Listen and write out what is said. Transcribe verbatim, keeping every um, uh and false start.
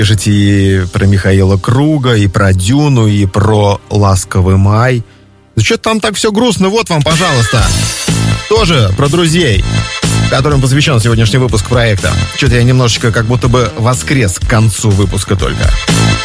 Пишите и про Михаила Круга, и про Дюну, и про «Ласковый май». Ну что там так все грустно? Вот вам, пожалуйста. Тоже про друзей, которым посвящен сегодняшний выпуск проекта. Что-то я немножечко как будто бы воскрес к концу выпуска только.